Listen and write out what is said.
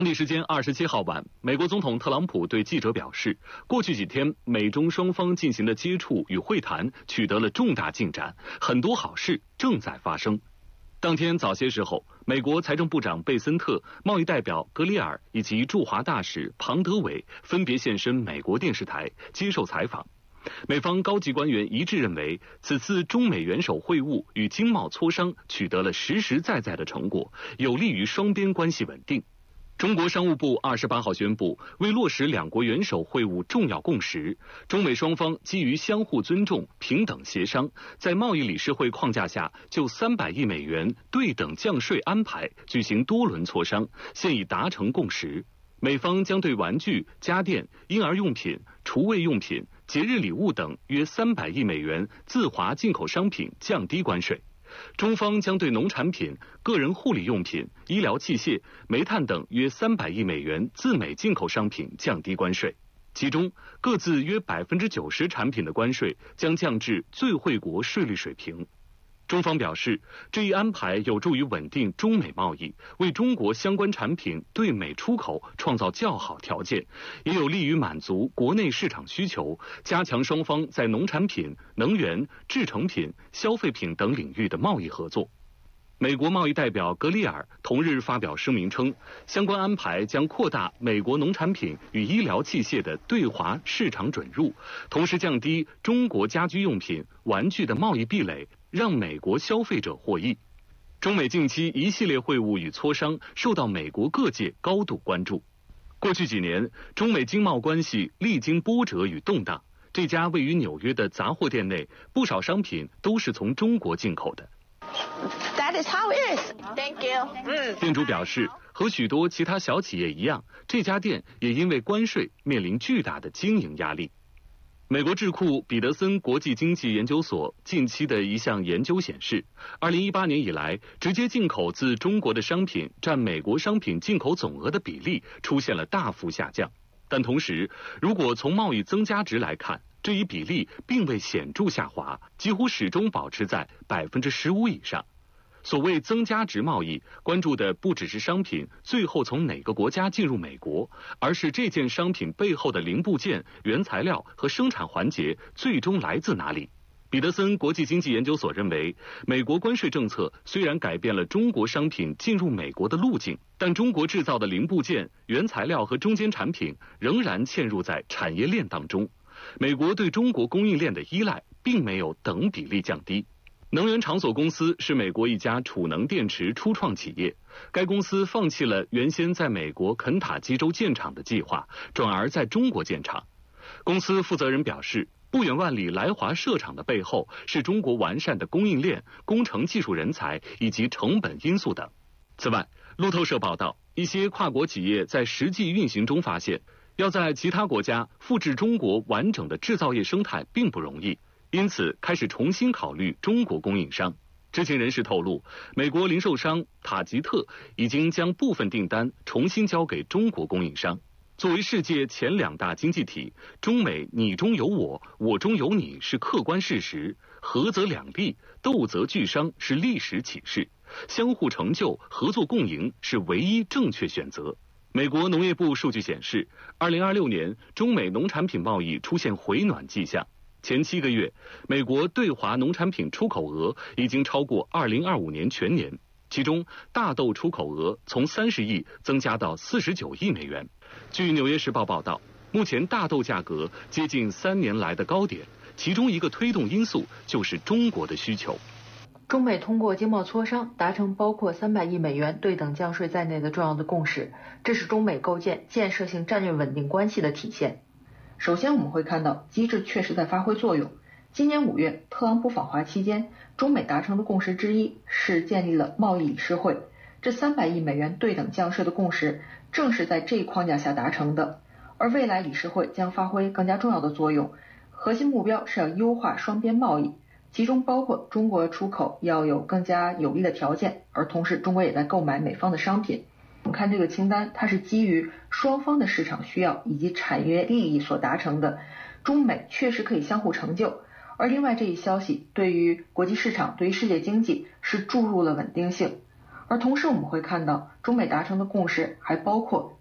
当地时间27号晚，美国总统特朗普对记者表示，过去几天美中双方进行的接触与会谈取得了重大进展，很多好事正在发生。当天早些时候，美国财政部长贝森特、贸易代表格里尔以及驻华大使庞德伟分别现身美国电视台接受采访。美方高级官员一致认为，此次中美元首会晤与经贸磋商取得了实实在在的成果，有利于双边关系稳定。中国商务部28号宣布，为落实两国元首会晤重要共识，中美双方基于相互尊重、平等协商，在贸易理事会框架下，就300亿美元对等降税安排举行多轮磋商，现已达成共识。美方将对玩具、家电、婴儿用品、厨卫用品、节日礼物等约300亿美元自华进口商品降低关税。中方将对农产品、个人护理用品、医疗器械、煤炭等约300亿美元自美进口商品降低关税，其中各自约90%产品的关税将降至最惠国税率水平。中方表示，这一安排有助于稳定中美贸易，为中国相关产品对美出口创造较好条件，也有利于满足国内市场需求，加强双方在农产品、能源、制成品、消费品等领域的贸易合作。美国贸易代表格里尔同日发表声明称，相关安排将扩大美国农产品与医疗器械的对华市场准入，同时降低中国家居用品、玩具的贸易壁垒，让美国消费者获益。中美近期一系列会晤与磋商受到美国各界高度关注。过去几年，中美经贸关系历经波折与动荡。这家位于纽约的杂货店内，不少商品都是从中国进口的。 That is how it is. Thank you. 店主表示，和许多其他小企业一样，这家店也因为关税面临巨大的经营压力。美国智库彼得森国际经济研究所近期的一项研究显示，2018年以来，直接进口自中国的商品占美国商品进口总额的比例出现了大幅下降。但同时，如果从贸易增加值来看，这一比例并未显著下滑，几乎始终保持在15%以上。所谓增加值贸易，关注的不只是商品最后从哪个国家进入美国，而是这件商品背后的零部件、原材料和生产环节最终来自哪里。彼得森国际经济研究所认为，美国关税政策虽然改变了中国商品进入美国的路径，但中国制造的零部件、原材料和中间产品仍然嵌入在产业链当中。美国对中国供应链的依赖并没有等比例降低。能源场所公司是美国一家储能电池初创企业，该公司放弃了原先在美国肯塔基州建厂的计划，转而在中国建厂。公司负责人表示，不远万里来华设厂的背后是中国完善的供应链、工程技术人才以及成本因素等。此外，路透社报道，一些跨国企业在实际运行中发现，要在其他国家复制中国完整的制造业生态并不容易，因此开始重新考虑中国供应商。知情人士透露，美国零售商塔吉特已经将部分订单重新交给中国供应商。作为世界前2大经济体，中美你中有我，我中有你是客观事实，合则两利，斗则俱伤是历史启示，相互成就、合作共赢是唯一正确选择。美国农业部数据显示，2026年中美农产品贸易出现回暖迹象。前7个月，美国对华农产品出口额已经超过2025年全年，其中大豆出口额从30亿增加到49亿美元。据《纽约时报》报道，目前大豆价格接近3年来的高点，其中一个推动因素就是中国的需求。 中美通过经贸磋商达成包括300亿美元对等降税在内的重要的共识，这是中美构建建设性战略稳定关系的体现。 首先我们会看到机制确实在发挥作用。今年5月特朗普访华期间，中美达成的共识之一是建立了贸易理事会，这300亿美元对等降税的共识正是在这一框架下达成的。而未来理事会将发挥更加重要的作用，核心目标是要优化双边贸易，其中包括中国出口要有更加有利的条件，而同时中国也在购买美方的商品。我们看这个清单，它是基于双方的市场需要以及产业利益所达成的，中美确实可以相互成就。而另外这一消息对于国际市场、对于世界经济是注入了稳定性。 而同时我们会看到，中美达成的共识还包括